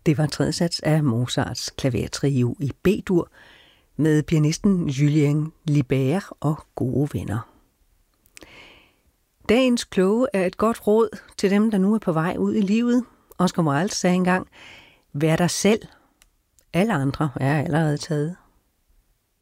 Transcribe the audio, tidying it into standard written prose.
Det var tredje sats af Mozarts klavertrio i B-dur med pianisten Julien Libert og gode venner. Dagens kloge er et godt råd til dem, der nu er på vej ud i livet. Oscar Wilde sagde engang, vær dig selv. Alle andre er allerede taget.